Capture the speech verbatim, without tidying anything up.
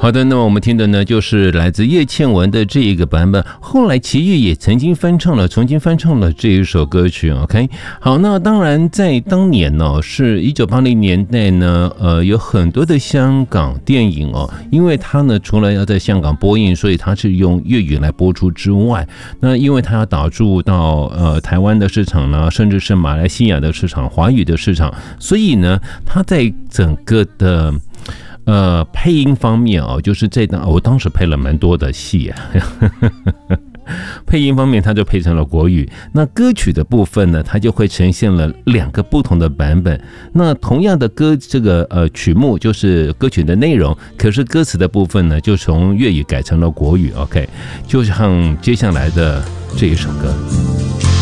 好的，那么我们听的呢，就是来自叶倩文的这一个版本。后来齐豫也曾经翻唱了，重新翻唱了这一首歌曲。OK， 好，那当然在当年呢、哦，是一九八零年代呢，呃，有很多的香港电影哦，因为它呢除了要在香港播映，所以它是用粤语来播出之外，那因为它要导入到呃台湾的市场呢，甚至是马来西亚的市场、华语的市场，所以呢，它在整个的呃，配音方面哦，就是这档我当时配了蛮多的戏啊。配音方面，它就配成了国语。那歌曲的部分呢，它就会呈现了两个不同的版本。那同样的歌，这个呃曲目就是歌曲的内容，可是歌词的部分呢，就从粤语改成了国语。OK， 就像接下来的这一首歌。